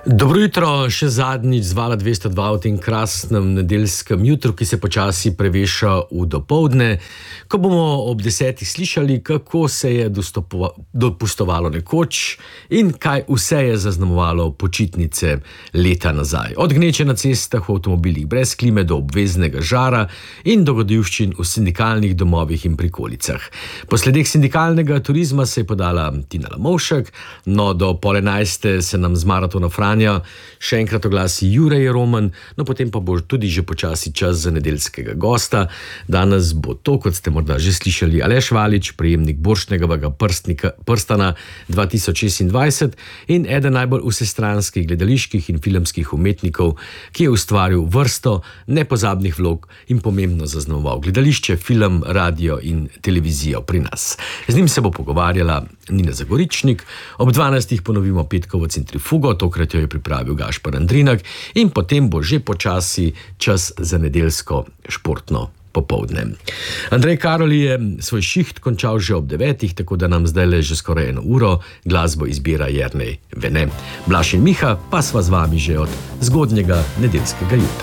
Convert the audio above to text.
Dobro jutro, še zadnjič z Vala 202 v tem krasnem nedeljskem jutru, ki se počasi preveša v dopoldne, ko bomo ob 10 slišali, kako se je dopustovalo nekoč in kaj vse je zaznamovalo počitnice leta nazaj. Od gneče na cestah v avtomobilih brez klime do obveznega žara in dogodivščin v sindikalnih domovih in prikolicah. Po sledeh sindikalnega turizma se je podala Tina Lamovšek, no do 10:30 se nam z maratona Franja še enkrat oglasi Jure Roman, no potem pa bo tudi že počasi čas za nedeljskega gosta. Danes bo to, kot ste morda že slišali, Aleš Valič, prejemnik Borštnikovega prstana 2026 in eden najbolj vsestranskih gledaliških in filmskih umetnikov, ki je ustvaril vrsto nepozabnih vlog in pomembno zaznamoval gledališče, film, radio in televizijo pri nas. Z njim se bo pogovarjala Nina Zagoričnik, ob 12 ponovimo petkovo centrifugo, tokrat jo je pripravil Gašper Andrinak in potem bo že počasi čas za nedeljsko športno popoldne. Andrej Karoli je svoj šiht končal že ob 9, tako da nam zdaj le že skoraj 1 uro glasbo izbira Jernej Vene. Blaž in Miha pa sva z vami že od zgodnjega nedeljskega jutra.